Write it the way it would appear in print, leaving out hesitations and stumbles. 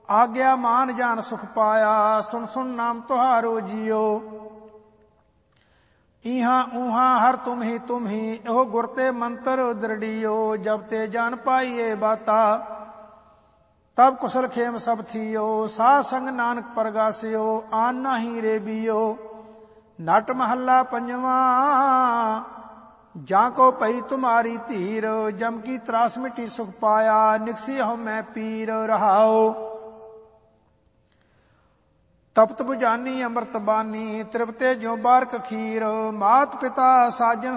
ਆਗਿਆ ਮਾਨ ਜਾਨ ਸੁਖ ਪਾਇਆ। ਸੁਣ ਸੁਣ ਨਾਮ ਤੁਹਾਰੋ ਜੀਓ। ਈਹਾਂ ਊਹਾਂ ਹਰ ਤੁਮ ਹੀ ਇਹੋ ਗੁਰ ਤੇ ਮੰਤਰ ਦ੍ਰਿੜੀਓ। ਜਬ ਤੇ ਜਾਨ ਪਾਈਏ ਬਾਤਾ ਤਬ ਕੁਸਲ ਖੇਮ ਸਭ ਥੀਓ। ਸਾਧ ਸੰਗ ਨਾਨਕ ਪਰਗਾਸਿਓ ਆਨ ਨਾਹੀ ਰੇ ਬੀਓ। ਨਟ ਮਹੱਲਾ ਪੰਜਵਾਂ। ਜਾਂ ਕੋ ਪਈ ਤੁਮਾਰੀ ਧੀਰ ਜਮ ਕੀ ਤਰਾਸ ਮਿਟੀ ਸੁਖ ਪਾਇਆ। ਨਿਕਸੀ ਹੋ ਮੈਂ ਪੀਰ ਰਹਾਓ। ਤਪਤ ਬੁਝਾਨੀ ਅੰਮ੍ਰਿਤ ਬਾਨੀ ਤ੍ਰਿਪਤੇ ਜਿਉ ਬਾਰਕ ਖੀਰ। ਮਾਤ ਪਿਤਾ ਸਾਜਨ